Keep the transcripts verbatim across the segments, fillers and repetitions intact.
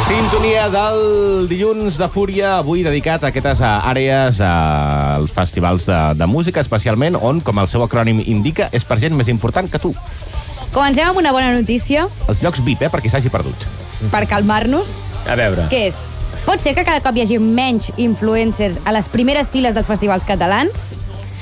Sintonia del dilluns de Fúria, avui dedicat a aquestes àrees, als festivals de, de música, especialment, on, com el seu acrònim indica, és per gent més important que tu. Comencem amb una bona notícia. Els llocs V I P, eh, perquè s'hagi perdut. Per calmar-nos. A veure. Què és? Pot ser que cada cop hi hagi menys influencers a les primeres files dels festivals catalans?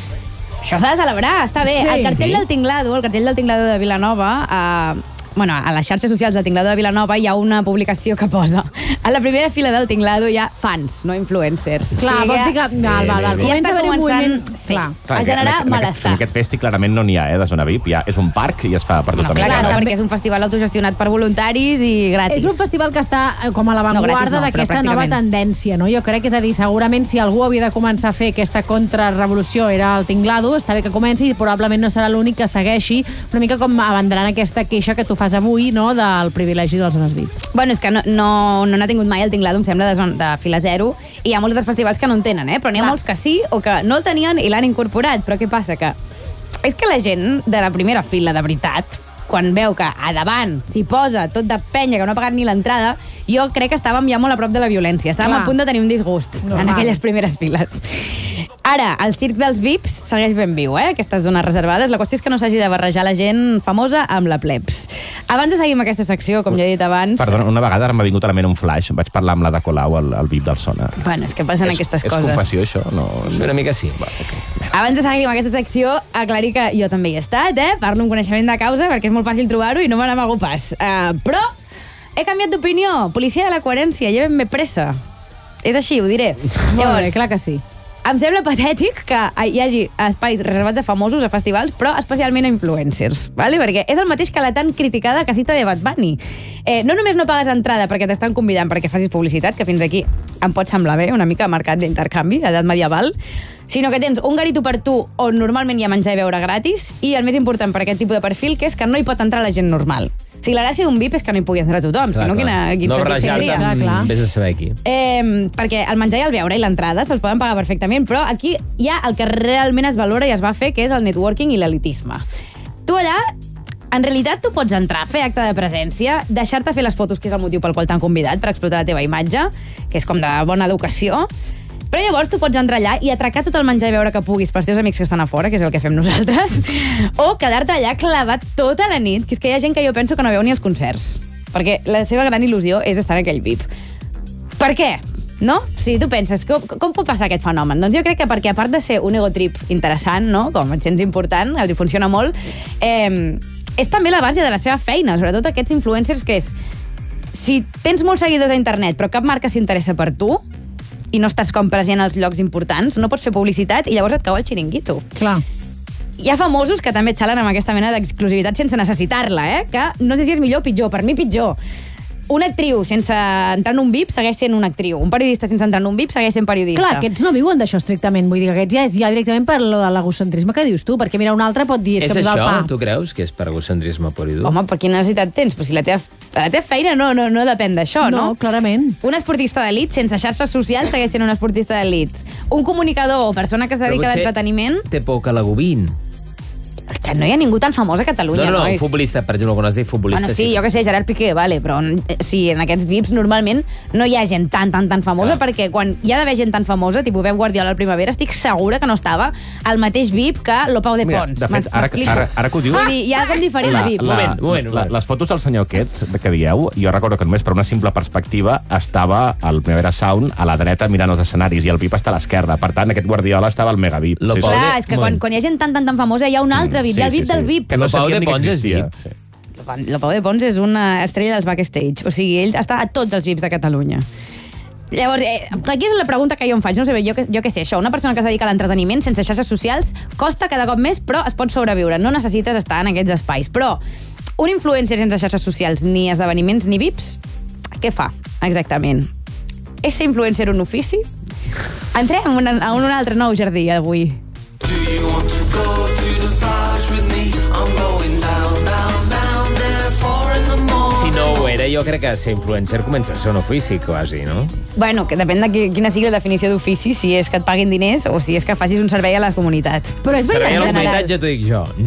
Això s'ha de celebrar, està bé. Sí, el cartell sí. del Tinglado, el cartell del Tinglado de Vilanova... Eh, Bueno, a les xarxes socials del Tinglado de Vilanova hi ha una publicació que posa a la primera fila del Tinglado hi ha fans, no influencers. Clar, vols dir que... Val, val, val. Ja Comença està a haver un començant moviment... sí, Clar. a generar en, en, malestar. En aquest festi clarament no n'hi ha, eh, de zona V I P. Ja és un parc i es fa per No, tothom. clar, no, També- perquè és un festival autogestionat per voluntaris i gratis. És un festival que està eh, com a No, l'avantguarda gratis no, però d'aquesta nova pràcticament. tendència, no? Jo crec que, és a dir, segurament si algú havia de començar a fer aquesta contrarrevolució era el Tinglado, està bé que comenci i probablement no serà l'únic que segueixi, una mica com abanderant aquesta queixa que tu fas avui, no?, del privilegi de les zones V I P. Bueno, és que no no, no n'ha tingut mai el Tinglado, em sembla, de, zona, de fila zero, i hi ha molts altres festivals que no en tenen, eh? Però n'hi ha Clar. molts que sí o que no el tenien i l'han incorporat. Però què passa? Que és que la gent de la primera fila, de veritat, quan veu que a davant s'hi posa tot de penya que no ha pagat ni l'entrada, jo crec que estàvem ja molt a prop de la violència. Estàvem Clar. a punt de tenir un disgust Normal. en aquelles primeres files. Ara, el circ dels V I Ps segueix ben viu, eh? Aquestes zones reservades. La qüestió és que no s'hagi de barrejar la gent famosa amb la plebs. Abans de seguir amb aquesta secció, com ja he dit abans... Perdona, una vegada ara m'ha vingut a la ment un flash. Vaig parlar amb la de Colau, el, el V I P del Sona. Bueno, és que passen és, aquestes és coses. És confessió, això? No, Una mica sí. Va, okay. Abans de seguir amb aquesta secció, aclarir que jo també hi he estat, eh? Parlo amb coneixement de causa, perquè és molt fàcil trobar-ho i no me n'amago pas. Uh, però he canviat d'opinió. Policia de la coherència, lleven-me pressa. És així, ho diré. Molt bé, clar que sí. Em sembla patètic que hi hagi espais reservats a famosos, a festivals, però especialment a influencers, ¿vale? Perquè és el mateix que la tan criticada casita de Bad Bunny. Eh, no només no pagues entrada perquè t'estan convidant perquè facis publicitat, que fins aquí em pot semblar bé, una mica mercat d'intercanvi, edat medieval, sinó que tens un garito per tu on normalment hi ha menjar i beure gratis, i el més important per aquest tipus de perfil, que és que no hi pot entrar la gent normal. O sigui, la gràcia d'un V I P és que no hi pugui entrar tothom, Clar, sinó clar. quina, quin no sentit barrejar-te tindria. Clar, clar. amb... Vés a saber qui. Eh, perquè el menjar i el beure i l'entrada se'ls poden pagar perfectament, però aquí hi ha el que realment es valora i es va fer, que és el networking i l'elitisme. Tu allà, en realitat, tu pots entrar, fer acte de presència, deixar-te fer les fotos, que és el motiu pel qual t'han convidat, per explotar la teva imatge, que és com de bona educació, però llavors tu pots entrar allà i atracar tot el menjar i beure que puguis pels teus amics que estan a fora, que és el que fem nosaltres, o quedar-te allà clavat tota la nit, que és que hi ha gent que jo penso que no veu ni els concerts, perquè la seva gran il·lusió és estar en aquell V I P. Per què? No? Si tu penses, com, com pot passar aquest fenomen? Doncs jo crec que perquè, a part de ser un ego trip interessant, no?, com et sents important, els hi funciona molt, eh, és també la base de la seva feina, sobretot aquests influencers, que és, si tens molts seguidors a internet però cap marca s'interessa per tu, i no estàs com present als llocs importants, no pots fer publicitat i llavors et cau el xiringuito. Clar. Hi ha famosos que també et xalen amb aquesta mena d'exclusivitat sense necessitar-la, eh? Que no sé si és millor o pitjor, per mi pitjor. Una actriu sense entrar en un V I P segueix sent una actriu. Un periodista sense entrar en un V I P segueix sent periodista. Clar, aquests no viuen d'això estrictament, vull dir que aquests ja és ja directament per lo de l'egocentrisme que dius tu, perquè mira, un altre pot dir... És que em això? dóna el pa. Tu creus que és per egocentrisme pur i dur? Home, per quina necessitat tens? Però si la teva, la teva feina no, no, no depèn d'això, no? No, clarament. Un esportista d'elit sense xarxes socials segueix sent un esportista d'elit. Un comunicador o persona que es Però dedica a potser l'entreteniment... Té por que l'agobin. Que no hi ha ningú tan famós a Catalunya, No, no, no, nois. un futbolista, per exemple, quan has dit futbolista... Bueno, sí, jo que sé, Gerard Piqué, vale, però eh, sí, en aquests V I Ps normalment no hi ha gent tan, tan, tan famosa, Clar. perquè quan hi ha d'haver gent tan famosa, tipus Pep Guardiola al Primavera, estic segura que no estava al mateix V I P que l'Opau de Mira, Pons. de fet, ara, M'explico? ara, ara que ho dius... Vull dir, hi ha com diferents La, V I Ps. la, Moment, moment, la, moment. les fotos del senyor aquest que dieu, jo recordo que només per una simple perspectiva estava al Primavera Sound a la dreta mirant els escenaris i el V I P està a l'esquerra. Per tant, aquest Guardiola estava al mega V I P. Lo Sí, sí. Pau Clar, de- és que moment. quan, quan hi ha gent tan, tan, tan famosa hi ha un altre V I P, hi ha el V I P del V I P. Que no Lo Pau sabia de ni que Pons és existia. V I P. Sí. L'Opau de Pons és una estrella dels backstage. O sigui, ell està a tots els V I Ps de Catalunya. Llavors, eh, aquí és la pregunta que jo em faig. No sé, jo, que- jo què sé, això, una persona que es dedica a l'entreteniment sense xarxes socials costa cada cop més, però es pot sobreviure. No necessites estar en aquests espais. Però un influencer sense xarxes socials, ni esdeveniments, ni V I Ps, què fa exactament? És ser influencer un ofici? Entrem en un, en un altre nou jardí avui. Do you want to go to the plage with me? I'm going down, down, down there, four in the morning. Si no ho era, jo crec que ser influencer comença a ser un ofici, quasi, no? Bueno, que depèn de qui- quina sigui la definició d'ofici, si és que et paguin diners o si és que facis un servei a la comunitat. Però és Servei veritat, a la en general. comunitat ja t'ho dic jo. No.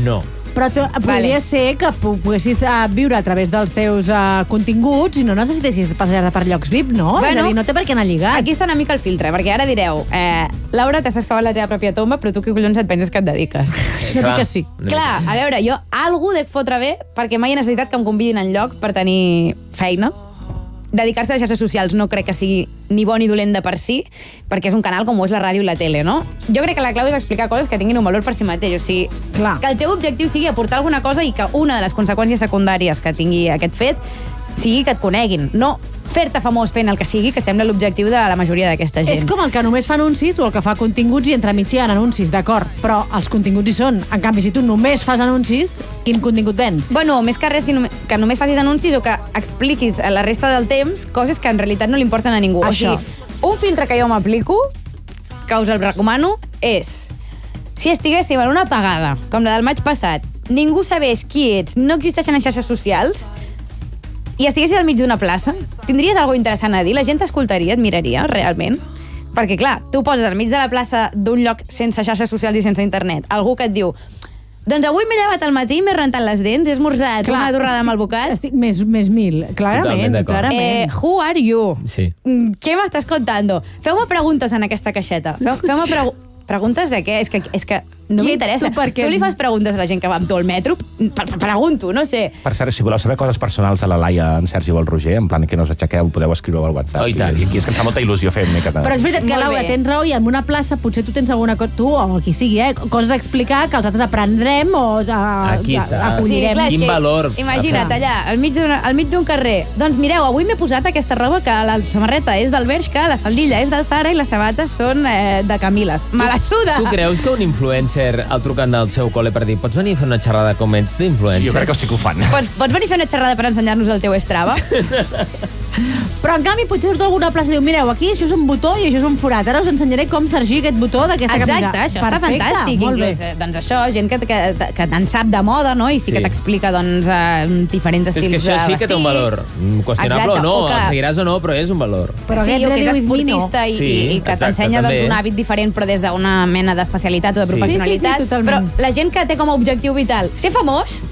Però tu, podria Vale. ser que pu- poguessis uh, viure a través dels teus uh, continguts i no necessitessis passejar per llocs V I P, no? Bueno, és a dir, no té per què anar lligat. Aquí està una mica el filtre, perquè ara direu, eh, Laura, t'estàs cavant la teva pròpia tomba, però tu què collons et penses que et dediques? Sí, que sí. Clar, a veure, jo algú dec fotre bé perquè mai he necessitat que em convidin enlloc per tenir feina. Dedicar-se a les xarxes socials no crec que sigui ni bo ni dolent de per si, perquè és un canal com ho és la ràdio i la tele, no? Jo crec que la clau és explicar coses que tinguin un valor per si mateix, o sigui, Clar. que el teu objectiu sigui aportar alguna cosa i que una de les conseqüències secundàries que tingui aquest fet sigui que et coneguin, no fer-te famós fent el que sigui, que sembla l'objectiu de la majoria d'aquesta gent. És com el que només fa anuncis o el que fa continguts i entremig hi ha anuncis, d'acord, però els continguts hi són. En canvi, si tu només fas anuncis, quin contingut vens? Bueno, més que res, si només, que només facis anuncis o que expliquis a la resta del temps coses que en realitat no li importen a ningú. Això. O sigui, un filtre que jo m'aplico, que us el recomano, és si estiguéssim en una apagada, com la del maig passat, ningú sabés qui ets, no existeixen les xarxes socials, i estiguessis al mig d'una plaça, tindries alguna interessant a dir? La gent t'escoltaria, et miraria, realment? Perquè, clar, tu poses al mig de la plaça d'un lloc sense xarxes socials i sense internet, algú que et diu doncs avui m'he llevat al matí, m'he rentat les dents, he esmorzat Clar, una torrada estic- amb el bocat. Estic més, més mil, Totalment clarament, d'acord. clarament. Eh, who are you? Sí. Mm, Què m'estàs contando? Feu-me preguntes en aquesta caixeta. Feu, feu-me pregu preguntes de què? És que, és que no Qui ets m'interessa. tu perquè- Tu li fas preguntes a la gent que va amb tu al metro? Per, per, pregunto, no sé. Per cert, si voleu saber coses personals de la Laia, en Sergi o el Roger, en plan que no us aixequeu, podeu escriure al WhatsApp. Oh, i tant. I aquí és que em fa molta il·lusió fer mica de... Però és veritat que, Molt Laura, bé. tens raó i en una plaça potser tu tens alguna cosa, tu o qui sigui, eh, coses a explicar que els altres aprendrem o a, Aquí a, està. acollirem. clar, és Quin que valor. Imagina't, Clar. allà, al mig d'una- al mig d'un carrer. Doncs mireu, avui m'he posat aquesta roba que la samarreta és del Bershka, la faldilla és del Zara i les sabates són eh, de Camiles. Me la suda! Tu creus que un influencer el truquen del seu col·le per dir pots venir a fer una xerrada com ets d'influencer? Jo crec que sí que ho fan. Pots, pots venir a fer una xerrada per ensenyar-nos el teu Strava? Però en canvi potser surt a alguna plaça i diu, mireu, aquí això és un botó i això és un forat. Ara us ensenyaré com sergir aquest botó d'aquesta camisa. Exacte, això està Perfecte, fantàstic. molt bé. Inclús, eh, doncs això, gent que, que, que en sap de moda, no? I sí, Sí. que t'explica doncs, eh, diferents És estils que això de sí que té un vestir. valor. Mm, Qüestionable Exacte, o no, o que- el seguiràs o no, però és un valor. Però sí, aquest o que és Ready With Me no. esportista i, Sí, i, i que exacte, t'ensenya doncs, també. un hàbit diferent però des d'una mena d'especialitat o de Sí. professionalitat. Sí, sí, sí, totalment. Però la gent que té com a objectiu vital ser famós,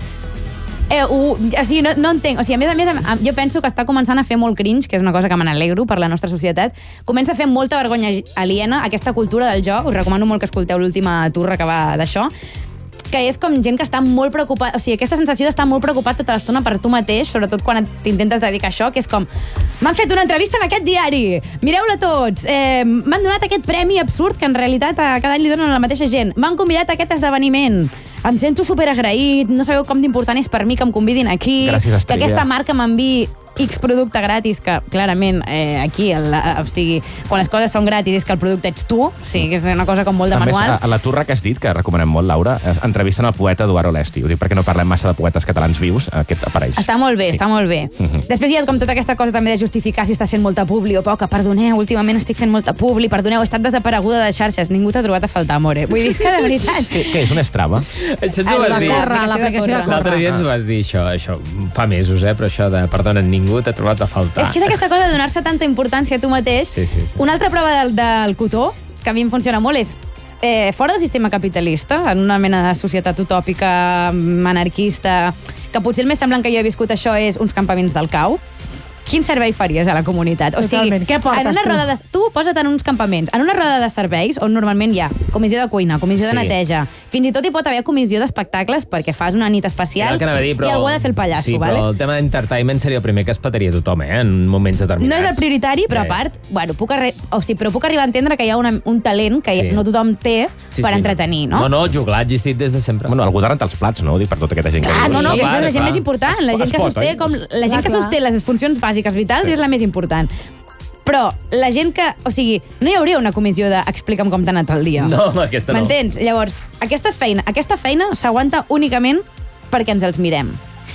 eh, ho, o sigui, no, no entenc. O sigui, a més a més, a- jo penso que està començant a fer molt cringe, que és una cosa que me n'alegro per la nostra societat. Comença a fer molta vergonya aliena aquesta cultura del joc. Us recomano molt que escolteu l'última turra que va d'això, que és com gent que està molt preocupat, o sigui, aquesta sensació d'estar molt preocupat tota l'estona per tu mateix, sobretot quan t'intentes dedicar a això, que és com, m'han fet una entrevista en aquest diari, mireu-la tots, eh, m'han donat aquest premi absurd que en realitat a cada any li donen a la mateixa gent, m'han convidat a aquest esdeveniment, em sento superagraït, no sabeu com d'important és per mi que em convidin aquí, Gràcies, que Estrella. aquesta marca m'enviï X producte gratis, que clarament eh, aquí, el, o sigui, quan les coses són gratis és que el producte ets tu, o sigui, que és una cosa com molt de També manual. a, a la turra que has dit, que recomanem molt, Laura, eh, entrevisten el poeta Eduard Olesti. Ho dic perquè no parlem massa de poetes catalans vius, aquest apareix. Està molt bé, Sí. està molt bé. Mhm. Després hi ha com tota aquesta cosa també de justificar si estàs fent molta publi o poca. Perdoneu, últimament estic fent molta publi, perdoneu, he estat desapareguda de xarxes, ningú t'ha trobat a faltar, amore. Vull dir, és que de veritat... Què, què és un Strava? Això ens ho Ah, vas la dir. Corre, l'aplicació de Corre. L'altre dia ens ho vas dir, això, això fa mesos, eh, però això de, perdona, ningú t'ha trobat a faltar. És que és aquesta cosa de donar-se tanta importància a tu mateix. Sí, sí, sí. Una altra prova del, del cotó, que a mi em funciona molt, és eh, fora del sistema capitalista, en una mena de societat utòpica, anarquista, que potser el més semblant que jo he viscut això és uns campaments del cau. Quin servei faries a la comunitat? O Totalment. Què portes, en una tu? roda de, tu posa't en uns campaments, en una roda de serveis on normalment hi ha comissió de cuina, comissió Sí. de neteja, fins i tot hi pot haver comissió d'espectacles perquè fas una nit Era especial el que anava a dir, però... i algú ha de fer el pallasso, sí, vale? però el tema d'entertainment seria el primer que es petaria tothom, eh, en moments No determinats. és el prioritari, però a Eh. part, bueno, puc, arre... o sigui, però puc arribar a entendre que hi ha una, un talent que Sí. no tothom té Sí, per sí. entretenir, no? No, no, juglar ha existit des de sempre. Bueno, algú ha de rentar els plats, no? Ho dic per tota aquesta gent que... Ah, diu no, no, això. que és clar, la gent clar. més important. La Es- gent es que pot, sosté, oi? com, la gent Clar, que clar. sosté les funcions bàsiques vitals Sí. és la més important. Però la gent que... O sigui, no hi hauria una comissió de explica'm com t'ha anat el dia. No, aquesta no. M'entens? Llavors, aquesta feina, aquesta feina s'aguanta únicament perquè ens els mirem.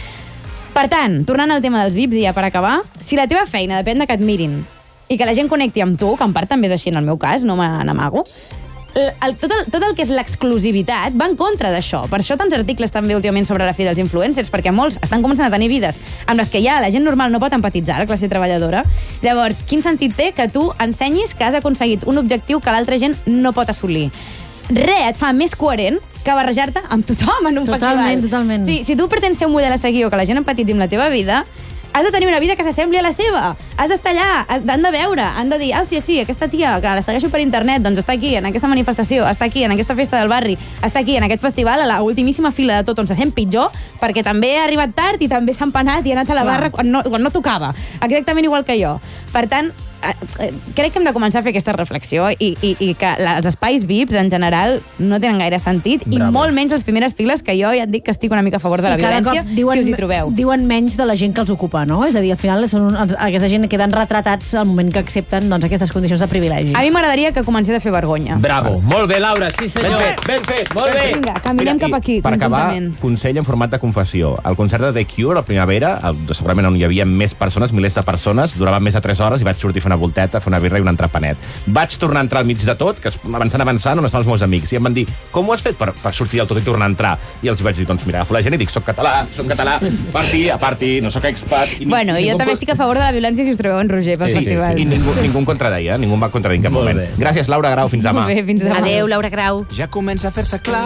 Per tant, tornant al tema dels V I Ps i ja per acabar, si la teva feina depèn de que et mirin i que la gent connecti amb tu, que en part també és així en el meu cas, no me n'amago, el, el, tot, el, tot el que és l'exclusivitat va en contra d'això. Per això tants articles també últimament sobre la fi dels influencers, perquè molts estan començant a tenir vides amb les que ja la gent normal no pot empatitzar, la classe treballadora. Llavors, quin sentit té que tu ensenyis que has aconseguit un objectiu que l'altra gent no pot assolir? res et fa més coherent que barrejar-te amb tothom en un Totalment, festival. totalment. Sí, si tu pretens ser un model a seguir o que la gent empatitzi amb la teva vida, has de tenir una vida que s'assembli a la seva. Has d'estar allà, has- han de veure, han de dir, hòstia, sí, aquesta tia que la segueixo per internet, doncs està aquí, en aquesta manifestació, està aquí, en aquesta festa del barri, està aquí, en aquest festival, a la ultimíssima fila de tot, on se sent pitjor, perquè també ha arribat tard i també s'ha empanat i ha anat a la Clar. barra quan no, quan no tocava. Exactament igual que jo. Per tant, eh, eh, crec que hem de començar a fer aquesta reflexió i, i, i que la, els espais V I Ps en general no tenen gaire sentit Bravo. i molt menys les primeres files, que jo ja et dic que estic una mica a favor de la I cada violència, cop diuen, si us hi trobeu. diuen menys de la gent que els ocupa, no? És a dir, al final són un, els, aquesta gent queden retratats al moment que accepten doncs, aquestes condicions de privilegi. A mi m'agradaria que comencés a fer vergonya. Bravo. Molt bé, Laura, sí Ben senyor. fet, ben fet. Molt ben bé. fet. Vinga, caminem Mira, cap aquí, i per acabar, conjuntament. consell en format de confessió. El concert de The Cure, a primavera, el- segurament on hi havia més persones, milers de persones, durava més de tres hores i vaig sortir a fer una volteta, a fer una birra i un entrepanet. Vaig tornar a entrar al mig de tot, que es- avançant, avançant, on estan els meus amics, i em van dir, com ho has fet per, per sortir del tot i tornar a entrar? I els vaig dir, doncs mira, agafo la gent i dic, soc català, soc català, parti, a parti, no soc expat. I ni- Bueno, jo ningú també pot- estic a favor de la violència si us trobeu en Roger pel Sí, sí, festival. I ningú, ningú em contradeia, ningú em va contradir en cap Molt moment. bé. Gràcies, Laura Grau, fins demà. Molt bé, fins demà. Adéu, Laura Grau. Ja comença a fer-se clar